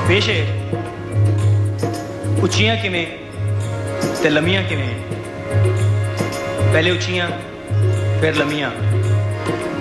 ਪੇਸ਼ ਹੈ ਉੱਚੀਆਂ ਕਿਵੇਂ ਤੇ ਲੰਮੀਆਂ ਕਿਵੇਂ। ਪਹਿਲੇ ਉੱਚੀਆਂ ਫਿਰ ਲੰਮੀਆਂ।